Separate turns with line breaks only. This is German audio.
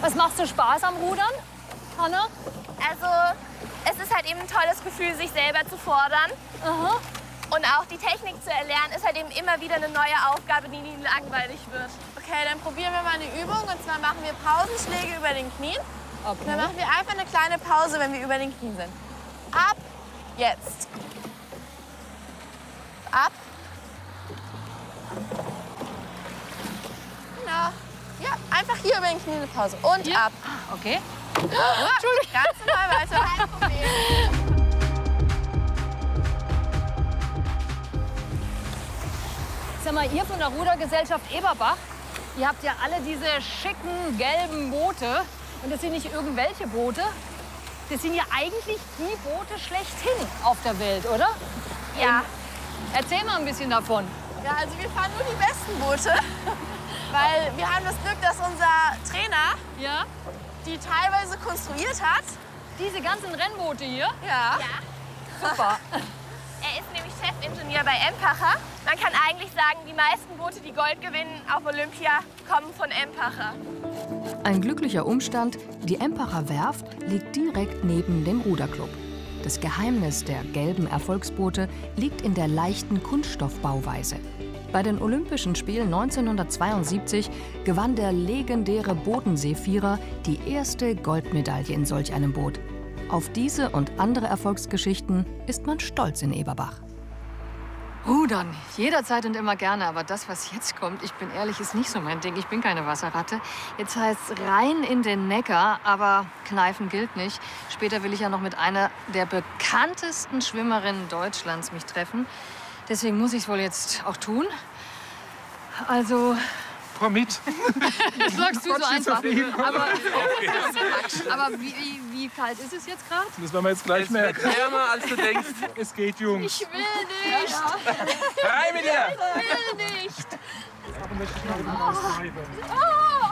Was macht so Spaß am Rudern, Hanna?
Also, es ist halt eben ein tolles Gefühl, sich selber zu fordern.
Aha.
Und auch die Technik zu erlernen, ist halt eben immer wieder eine neue Aufgabe, die nie langweilig wird. Okay, dann probieren wir mal eine Übung. Und zwar machen wir Pausenschläge über den Knien.
Okay.
Dann machen wir einfach eine kleine Pause, wenn wir über den Knien sind. Ab, jetzt. Ab. Genau. Ja, einfach hier über den Knien eine Pause. Und
hier?
ab.
Okay.
Entschuldigung. Ganz normal weiter. Kein Problem.
Sag mal, ihr von der Rudergesellschaft Eberbach, ihr habt ja alle diese schicken gelben Boote. Und das sind nicht irgendwelche Boote. Das sind ja eigentlich die Boote schlechthin auf der Welt, oder?
Ja.
Erzähl mal ein bisschen davon.
Ja, also wir fahren nur die besten Boote. Weil wir haben das Glück, dass unser Trainer
Ja?
die teilweise konstruiert hat.
Diese ganzen Rennboote hier?
Ja.
Super.
Er ist nämlich Chefingenieur bei Empacher. Man kann eigentlich sagen, die meisten Boote, die Gold gewinnen auf Olympia, kommen von Empacher.
Ein glücklicher Umstand, die Empacher Werft liegt direkt neben dem Ruderclub. Das Geheimnis der gelben Erfolgsboote liegt in der leichten Kunststoffbauweise. Bei den Olympischen Spielen 1972 gewann der legendäre Bodenseevierer die erste Goldmedaille in solch einem Boot. Auf diese und andere Erfolgsgeschichten ist man stolz in Eberbach.
Rudern, jederzeit und immer gerne. Aber das, was jetzt kommt, ich bin ehrlich, ist nicht so mein Ding. Ich bin keine Wasserratte. Jetzt heißt es rein in den Neckar, aber kneifen gilt nicht. Später will ich ja noch mit einer der bekanntesten Schwimmerinnen Deutschlands mich treffen. Deswegen muss ich es wohl jetzt auch tun. Also...
Komm mit.
Das sagst du so einfach. Aber wie kalt ist es jetzt gerade?
Das werden wir jetzt gleich merken.
Es wird wärmer, als du denkst.
Es geht, Jungs.
Ich will nicht.
Rein mit dir!
Ich will nicht.
Aber möchte ich mal mit dem Ausgleich.
Oh,